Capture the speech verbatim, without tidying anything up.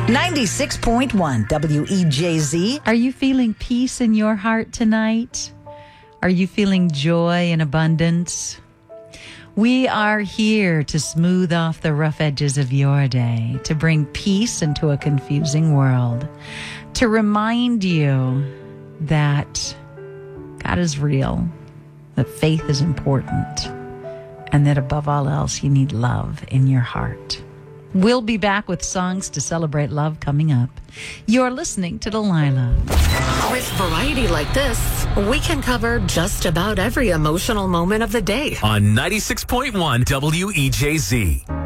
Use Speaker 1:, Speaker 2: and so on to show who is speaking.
Speaker 1: ninety-six point one W E J Z.
Speaker 2: Are you feeling peace in your heart tonight? Are you feeling joy and abundance? We are here to smooth off the rough edges of your day, to bring peace into a confusing world, to remind you that God is real, that faith is important, and that above all else, you need love in your heart. We'll be back with songs to celebrate love coming up. You're listening to Delilah.
Speaker 3: With variety like this, we can cover just about every emotional moment of the day.
Speaker 4: On ninety-six point one W E J Z.